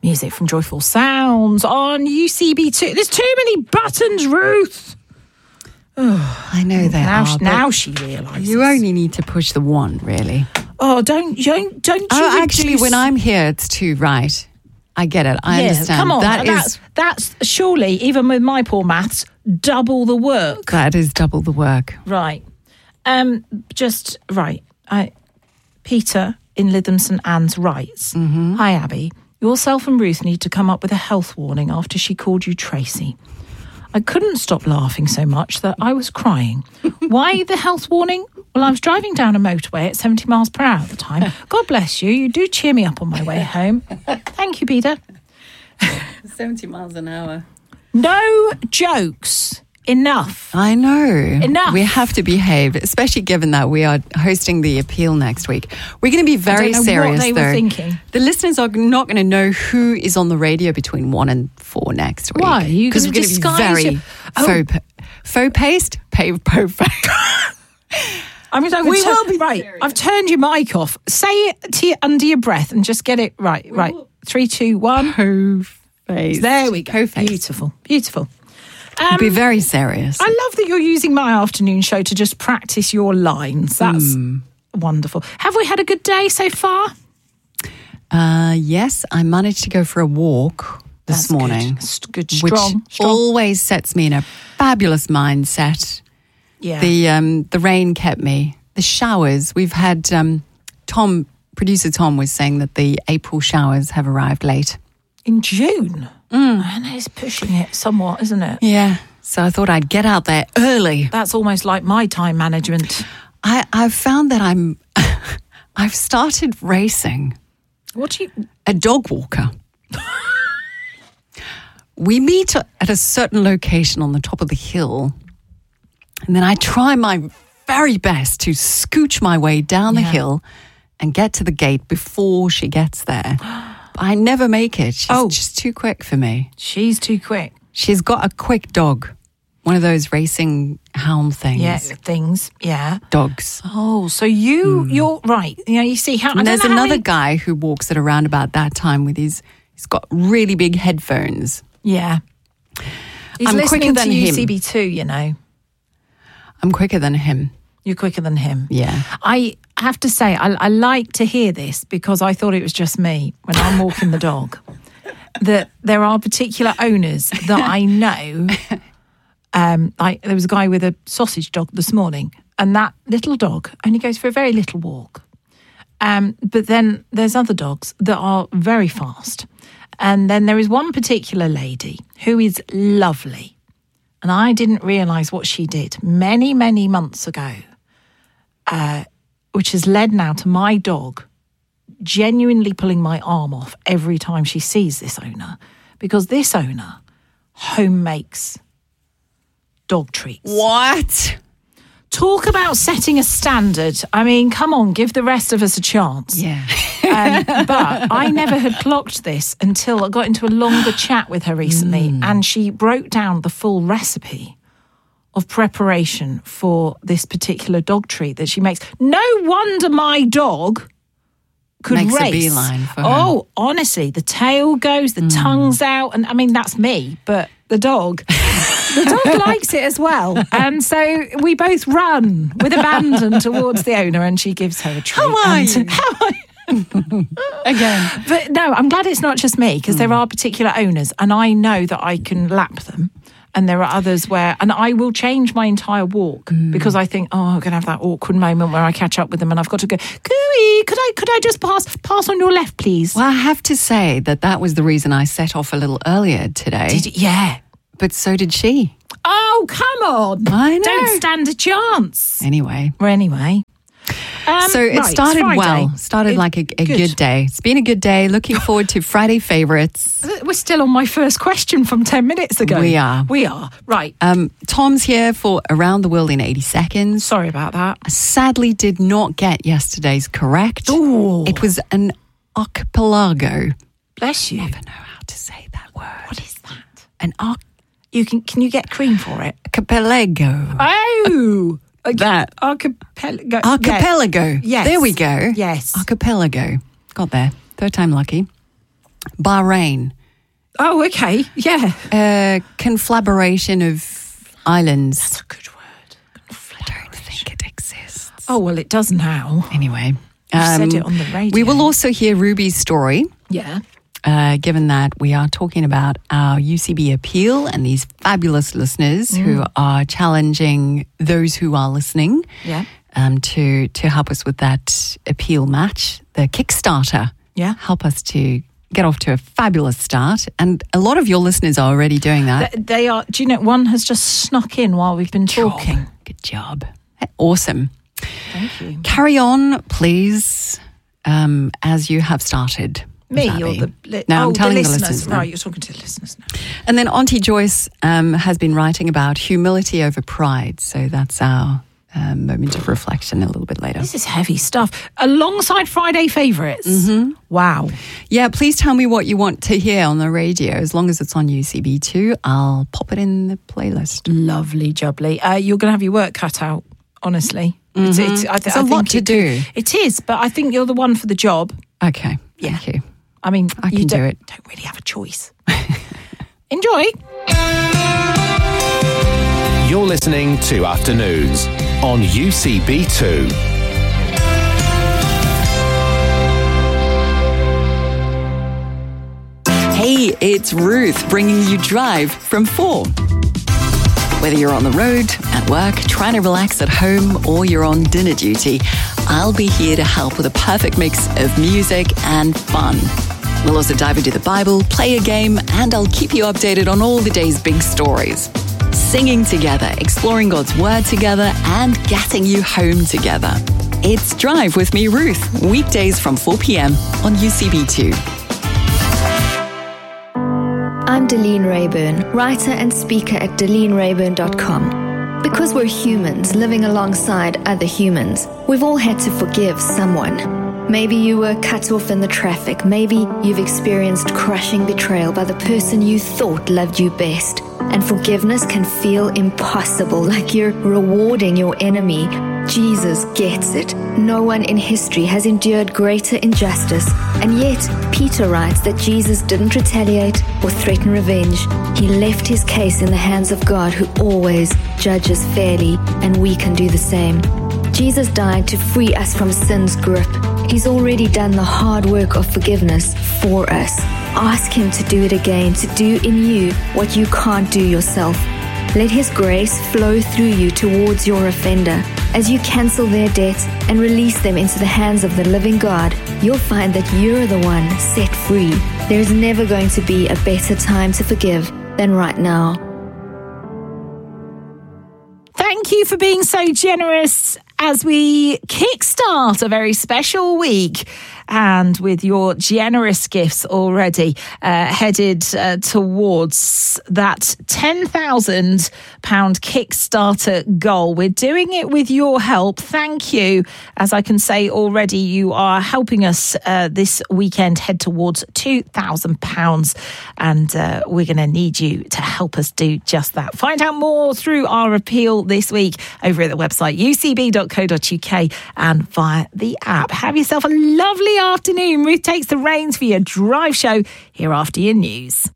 Music from Joyful Sounds on UCB2. There's too many buttons, Ruth. Oh, I know that. Now she realises. You only need to push the one, really. Oh, don't you? Oh, actually, when I'm here, it's two, right? I get it. I understand. Come on, that's surely, even with my poor maths, double the work. That is double the work. Right. Peter in Lytham St Anne's writes, Hi, Abby. Yourself and Ruth need to come up with a health warning after she called you Tracy. I couldn't stop laughing so much that I was crying. Why the health warning? Well, I was driving down a motorway at 70 miles per hour at the time. God bless you. You do cheer me up on my way home. Thank you, Peter. 70 miles an hour. No jokes. Enough. I know. Enough. We have to behave, especially given that we are hosting the appeal next week. We're going to be very serious, what they were thinking. The listeners are not going to know who is on the radio between 1 and 4 next week. Why? Because we're going to be very faux-paced. I'm right. I've turned your mic off. Say it under your breath and just get it right. Right. 3, 2, 1. Faux-faced. There we go. Faux-faced. Beautiful. Beautiful. Be very serious. I love that you're using my afternoon show to just practice your lines. That's wonderful. Have we had a good day so far? Yes, I managed to go for a walk this morning. Good, strong. Which always sets me in a fabulous mindset. Yeah. The rain kept me. The showers, we've had, producer Tom was saying that the April showers have arrived late. In June? And it's pushing it somewhat, isn't it? Yeah. So I thought I'd get out there early. That's almost like my time management. I've found that I've started racing. What do you... A dog walker. We meet at a certain location on the top of the hill, and then I try my very best to scooch my way down the hill and get to the gate before she gets there. I never make it. She's just too quick for me. She's too quick. She's got a quick dog. One of those racing hound things. Yeah, things. Yeah. Dogs. Oh, so you're right. You know, you see how... And there's another guy who walks at around about that time with he's got really big headphones. Yeah. He's I'm quicker than him. UCB2, you know. I'm quicker than him. You're quicker than him. Yeah. I have to say, I like to hear this because I thought it was just me when I'm walking the dog. That there are particular owners that I know. There was a guy with a sausage dog this morning, and that little dog only goes for a very little walk. But then there's other dogs that are very fast. And then there is one particular lady who is lovely. And I didn't realise what she did many, many months ago, which has led now to my dog genuinely pulling my arm off every time she sees this owner, because this owner home makes dog treats. What? Talk about setting a standard. I mean, come on, give the rest of us a chance. Yeah. But I never had clocked this until I got into a longer chat with her recently, and she broke down the full recipe of preparation for this particular dog treat that she makes. No wonder my dog could makes race. A beeline for her. Oh, honestly, the tail goes, the tongue's out, and I mean, that's me, but the dog... The dog likes it as well. And so we both run with abandon towards the owner, and she gives her a treat. How are you? Again. But no, I'm glad it's not just me, because there are particular owners, and I know that I can lap them. And there are others where, and I will change my entire walk because I think, I'm going to have that awkward moment where I catch up with them and I've got to go, Cooey, could I just pass on your left, please? Well, I have to say that was the reason I set off a little earlier today. Did you? Yeah. But so did she. Oh, come on. I know. Don't stand a chance. Anyway. Well, anyway. So it started well. Started like a good day. It's been a good day. Looking forward to Friday favourites. We're still on my first question from 10 minutes ago. We are. Right. Tom's here for Around the World in 80 Seconds. Sorry about that. I sadly did not get yesterday's correct. Ooh. It was an archipelago. Bless you. I never know how to say that word. What is that? An Can you get cream for it? archipelago. Oh! That. Archipelago. Archipelago. Yes. There we go. Yes. Archipelago. Got there. Third time lucky. Bahrain. Oh, okay. Yeah. A conflagration of islands. That's a good word. I don't think it exists. Oh, well, it does now. Anyway. You said it on the radio. We will also hear Ruby's story. Yeah. Given that we are talking about our UCB appeal and these fabulous listeners who are challenging those who are listening to help us with that appeal match, the Kickstarter. Yeah. Help us to get off to a fabulous start. And a lot of your listeners are already doing that. They are. Do you know, one has just snuck in while we've been talking. Good job. Awesome. Thank you. Carry on, please, as you have started. Me or the... I'm telling the listeners. No, you're talking to the listeners now. And then Auntie Joyce has been writing about humility over pride. So that's our moment of reflection a little bit later. This is heavy stuff. Alongside Friday favourites. Mm-hmm. Wow. Yeah, please tell me what you want to hear on the radio. As long as it's on UCB2, I'll pop it in the playlist. Lovely jubbly. You're going to have your work cut out, honestly. Mm-hmm. It's a lot to do. It is, but I think you're the one for the job. Okay, thank you. I mean, I can do it. Don't really have a choice. Enjoy. You're listening to Afternoons on UCB2. Hey, it's Ruth bringing you Drive from 4. Whether you're on the road, at work, trying to relax at home, or you're on dinner duty, I'll be here to help with a perfect mix of music and fun. We'll also dive into the Bible, play a game, and I'll keep you updated on all the day's big stories. Singing together, exploring God's Word together, and getting you home together. It's Drive with me, Ruth, weekdays from 4 p.m. on UCB2. I'm Delene Rayburn, writer and speaker at DeleneRayburn.com. Because we're humans living alongside other humans, we've all had to forgive someone. Maybe you were cut off in the traffic. Maybe you've experienced crushing betrayal by the person you thought loved you best. And forgiveness can feel impossible, like you're rewarding your enemy. Jesus gets it. No one in history has endured greater injustice. And yet, Peter writes that Jesus didn't retaliate or threaten revenge. He left his case in the hands of God, who always judges fairly, and we can do the same. Jesus died to free us from sin's grip. He's already done the hard work of forgiveness for us. Ask him to do it again, to do in you what you can't do yourself. Let his grace flow through you towards your offender. As you cancel their debts and release them into the hands of the living God, you'll find that you're the one set free. There's never going to be a better time to forgive than right now. Thank you for being so generous as we kickstart a very special week. And with your generous gifts already headed towards that £10,000 Kickstarter goal. We're doing it with your help. Thank you. As I can say already, you are helping us this weekend head towards £2,000. And we're going to need you to help us do just that. Find out more through our appeal this week over at the website ucb.co.uk and via the app. Have yourself a lovely afternoon. Ruth takes the reins for your drive show here after your news.